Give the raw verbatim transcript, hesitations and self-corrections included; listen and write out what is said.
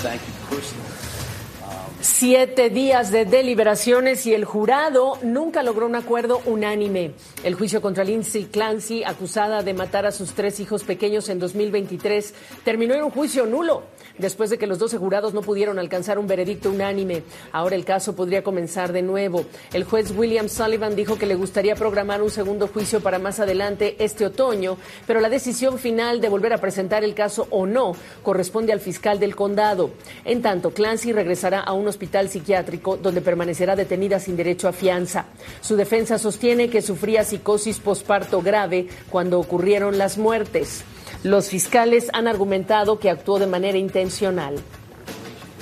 Siete días de deliberaciones y el jurado nunca logró un acuerdo unánime. El juicio contra Lindsay Clancy, acusada de matar a sus tres hijos pequeños en dos mil veintitrés, terminó en un juicio nulo, después de que los doce jurados no pudieron alcanzar un veredicto unánime. Ahora el caso podría comenzar de nuevo. El juez William Sullivan dijo que le gustaría programar un segundo juicio para más adelante este otoño, pero la decisión final de volver a presentar el caso o no corresponde al fiscal del condado. En tanto, Clancy regresará a un hospital psiquiátrico donde permanecerá detenida sin derecho a fianza. Su defensa sostiene que sufría psicosis posparto grave cuando ocurrieron las muertes. Los fiscales han argumentado que actuó de manera intencional.